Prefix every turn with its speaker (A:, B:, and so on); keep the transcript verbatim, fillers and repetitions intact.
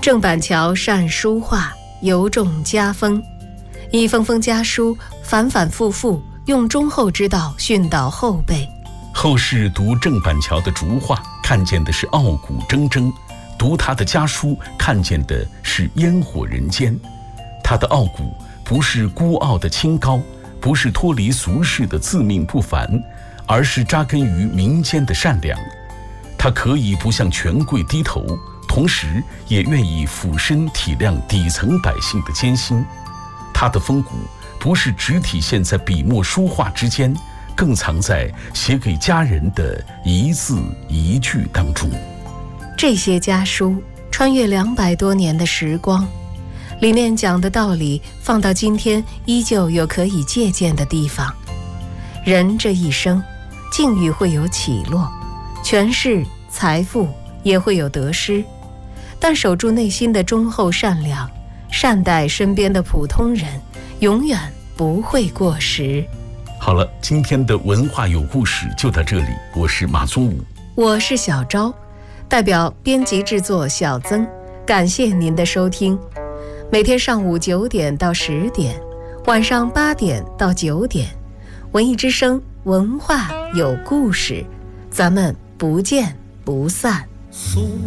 A: 郑板桥善书画，尤重家风，一封封家书反反复复用忠厚之道训导后辈。
B: 后世读郑板桥的竹画，看见的是傲骨铮铮；读他的家书，看见的是烟火人间。他的傲骨不是孤傲的清高，不是脱离俗世的自命不凡，而是扎根于民间的善良。他可以不向权贵低头，同时也愿意俯身体谅底层百姓的艰辛。他的风骨不是只体现在笔墨书画之间，更藏在写给家人的一字一句当中。
A: 这些家书穿越两百多年的时光，里面讲的道理放到今天依旧有可以借鉴的地方。人这一生境遇会有起落，权势财富也会有得失，但守住内心的忠厚善良，善待身边的普通人，永远不会过时。
B: 好了，今天的文化有故事就到这里，我是马宗武，
A: 我是小昭，代表编辑制作小曾，感谢您的收听。每天上午九点到十点，晚上八点到九点，文艺之声，文化有故事，咱们不见不散。